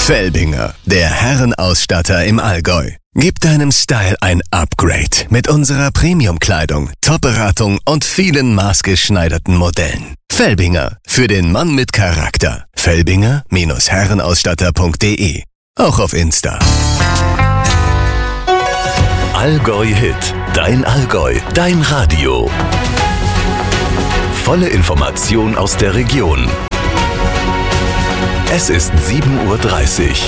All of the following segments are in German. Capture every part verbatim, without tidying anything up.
Felbinger, der Herrenausstatter im Allgäu. Gib deinem Style ein Upgrade mit unserer Premium-Kleidung, Top-Beratung und vielen maßgeschneiderten Modellen. Felbinger, für den Mann mit Charakter. Felbinger Herrenausstatter punkt de. Auch auf Insta. Allgäu Hit, dein Allgäu, dein Radio. Volle Information aus der Region. Es ist sieben Uhr dreißig.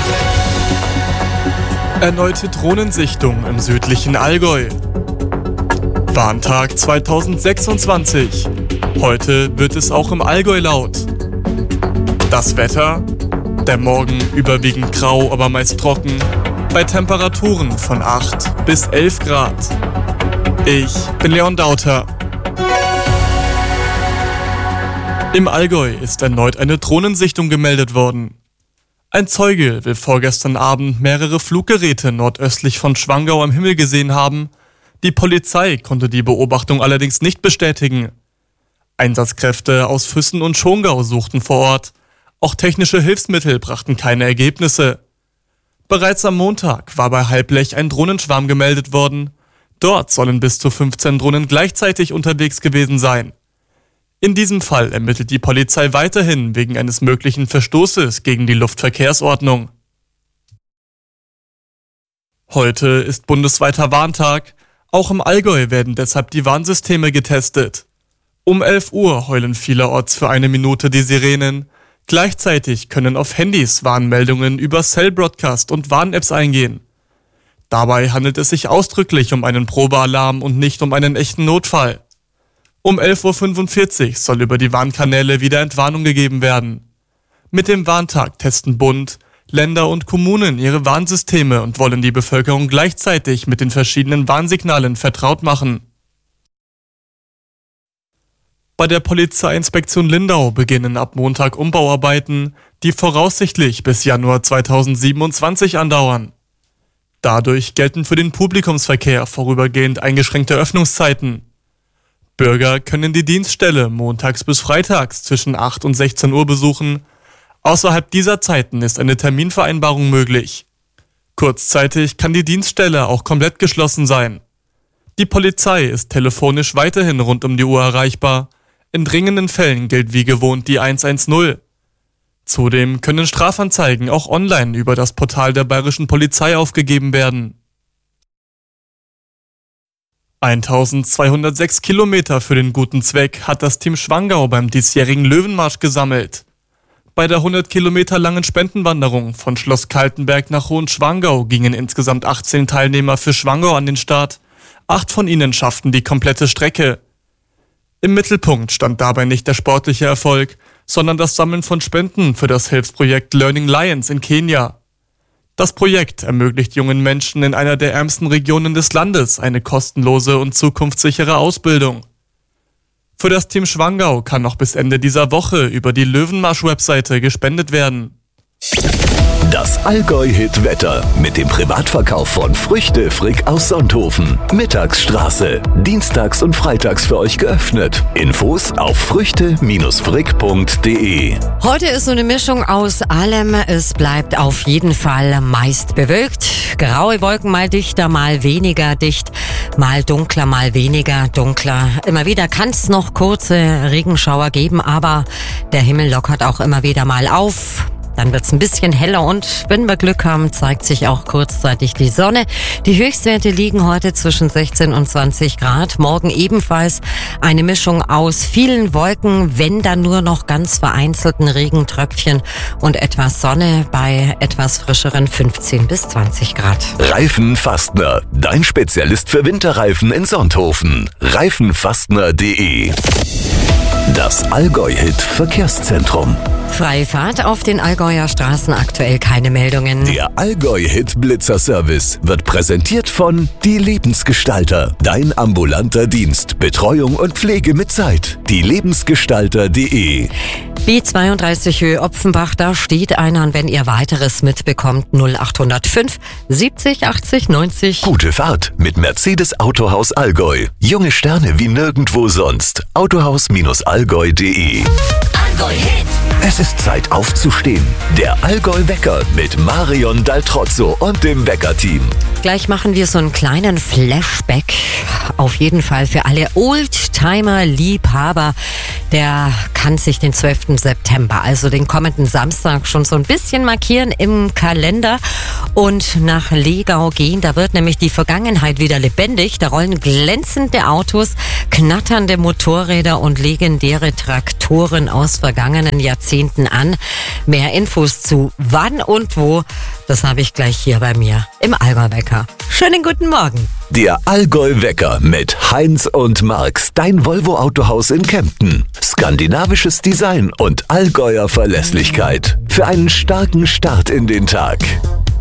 Erneute Drohnensichtung im südlichen Allgäu. Warntag zweitausendsechsundzwanzig. Heute wird es auch im Allgäu laut. Das Wetter? Der Morgen überwiegend grau, aber meist trocken. Bei Temperaturen von acht bis elf Grad. Ich bin Leon Dauter. Im Allgäu ist erneut eine Drohnensichtung gemeldet worden. Ein Zeuge will vorgestern Abend mehrere Fluggeräte nordöstlich von Schwangau am Himmel gesehen haben. Die Polizei konnte die Beobachtung allerdings nicht bestätigen. Einsatzkräfte aus Füssen und Schongau suchten vor Ort. Auch technische Hilfsmittel brachten keine Ergebnisse. Bereits am Montag war bei Halblech ein Drohnenschwarm gemeldet worden. Dort sollen bis zu fünfzehn Drohnen gleichzeitig unterwegs gewesen sein. In diesem Fall ermittelt die Polizei weiterhin wegen eines möglichen Verstoßes gegen die Luftverkehrsordnung. Heute ist bundesweiter Warntag. Auch im Allgäu werden deshalb die Warnsysteme getestet. Um elf Uhr heulen vielerorts für eine Minute die Sirenen. Gleichzeitig können auf Handys Warnmeldungen über Cell Broadcast und Warn-Apps eingehen. Dabei handelt es sich ausdrücklich um einen Probealarm und nicht um einen echten Notfall. Um elf Uhr fünfundvierzig soll über die Warnkanäle wieder Entwarnung gegeben werden. Mit dem Warntag testen Bund, Länder und Kommunen ihre Warnsysteme und wollen die Bevölkerung gleichzeitig mit den verschiedenen Warnsignalen vertraut machen. Bei der Polizeiinspektion Lindau beginnen ab Montag Umbauarbeiten, die voraussichtlich bis Januar zweitausendsiebenundzwanzig andauern. Dadurch gelten für den Publikumsverkehr vorübergehend eingeschränkte Öffnungszeiten. Bürger können die Dienststelle montags bis freitags zwischen acht und sechzehn Uhr besuchen. Außerhalb dieser Zeiten ist eine Terminvereinbarung möglich. Kurzzeitig kann die Dienststelle auch komplett geschlossen sein. Die Polizei ist telefonisch weiterhin rund um die Uhr erreichbar. In dringenden Fällen gilt wie gewohnt die hundertzehn. Zudem können Strafanzeigen auch online über das Portal der Bayerischen Polizei aufgegeben werden. eintausendzweihundertsechs Kilometer für den guten Zweck hat das Team Schwangau beim diesjährigen Löwenmarsch gesammelt. Bei der hundert Kilometer langen Spendenwanderung von Schloss Kaltenberg nach Hohenschwangau gingen insgesamt achtzehn Teilnehmer für Schwangau an den Start. Acht von ihnen schafften die komplette Strecke. Im Mittelpunkt stand dabei nicht der sportliche Erfolg, sondern das Sammeln von Spenden für das Hilfsprojekt Learning Lions in Kenia. Das Projekt ermöglicht jungen Menschen in einer der ärmsten Regionen des Landes eine kostenlose und zukunftssichere Ausbildung. Für das Team Schwangau kann noch bis Ende dieser Woche über die Löwenmarsch-Webseite gespendet werden. Das Allgäu-Hit-Wetter mit dem Privatverkauf von Früchte Frick aus Sonthofen. Mittagsstraße. Dienstags und freitags für euch geöffnet. Infos auf früchte frick punkt de. Heute ist so eine Mischung aus allem. Es bleibt auf jeden Fall meist bewölkt. Graue Wolken, mal dichter, mal weniger dicht. Mal dunkler, mal weniger dunkler. Immer wieder kann es noch kurze Regenschauer geben, aber der Himmel lockert auch immer wieder mal auf. Dann wird's ein bisschen heller und wenn wir Glück haben, zeigt sich auch kurzzeitig die Sonne. Die Höchstwerte liegen heute zwischen sechzehn und zwanzig Grad. Morgen ebenfalls eine Mischung aus vielen Wolken, wenn dann nur noch ganz vereinzelten Regentröpfchen und etwas Sonne bei etwas frischeren fünfzehn bis zwanzig Grad. Reifenfastner, dein Spezialist für Winterreifen in Sonthofen. reifenfastner punkt de. Das Allgäu-Hit Verkehrszentrum. Freie Fahrt auf den Allgäuer Straßen, aktuell keine Meldungen. Der Allgäu-Hit Blitzer Service wird präsentiert von Die Lebensgestalter. Dein ambulanter Dienst, Betreuung und Pflege mit Zeit. die lebensgestalter punkt de. B zweiunddreißig Höhe Opfenbach, da steht einer und wenn ihr weiteres mitbekommt, null acht null fünf siebzig achtzig neunzig. Gute Fahrt mit Mercedes Autohaus Allgäu. Junge Sterne wie nirgendwo sonst. autohaus Allgäu punkt de. Allgäu-Hit. Es ist Zeit aufzustehen. Der Allgäu-Wecker mit Marion Daltrozzo und dem Wecker-Team. Gleich machen wir so einen kleinen Flashback. Auf jeden Fall für alle Oldtimer-Liebhaber. Der kann sich den zwölften September, also den kommenden Samstag, schon so ein bisschen markieren im Kalender und nach Legau gehen. Da wird nämlich die Vergangenheit wieder lebendig. Da rollen glänzende Autos, knatternde Motorräder und legendäre Traktoren aus vergangenen Jahrzehnten an. Mehr Infos zu wann und wo, das habe ich gleich hier bei mir im Allgäu-Wecker. Schönen guten Morgen. Der Allgäu-Wecker mit Heinz und Marx, dein Volvo-Autohaus in Kempten. Skandinavisches Design und Allgäuer Verlässlichkeit. Für einen starken Start in den Tag.